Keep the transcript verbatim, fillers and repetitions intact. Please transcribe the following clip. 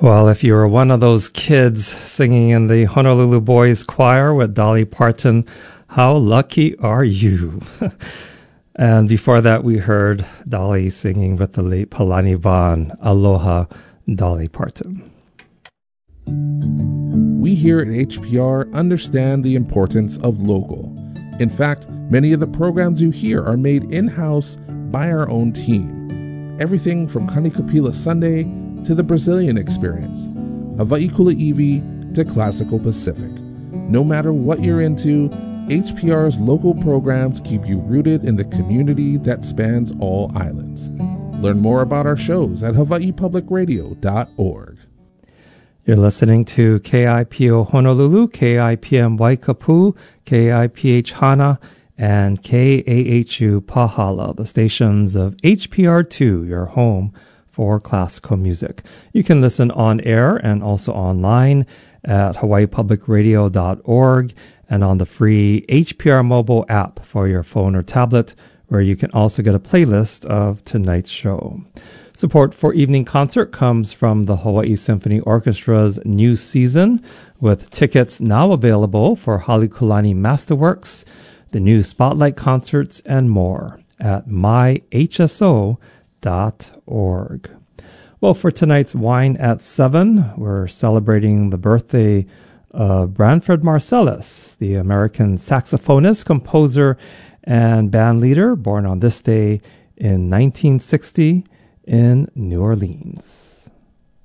Well, if you were one of those kids singing in the Honolulu Boys Choir with Dolly Parton, how lucky are you? And before that, we heard Dolly singing with the late Palani Vaughn, Aloha, Dolly Parton. We here at H P R understand the importance of local. In fact, many of the programs you hear are made in-house by our own team. Everything from Kanikapila Sunday to the Brazilian Experience, Hawaii Kuleiwi to Classical Pacific. No matter what you're into, H P R's local programs keep you rooted in the community that spans all islands. Learn more about our shows at hawaii public radio dot org. You're listening to K I P O Honolulu, K I P M Waikapu, K I P H Hana, and K A H U Pahala, the stations of H P R two, your home for classical music. You can listen on air and also online at hawaii public radio dot org and on the free H P R mobile app for your phone or tablet, where you can also get a playlist of tonight's show. Support for Evening Concert comes from the Hawaii Symphony Orchestra's new season, with tickets now available for Halekulani Masterworks, the new Spotlight concerts, and more at my h s o dot org. Well, for tonight's Wine at Seven, we're celebrating the birthday of Branford Marsalis, the American saxophonist, composer, and band leader, born on this day in nineteen sixty in New Orleans.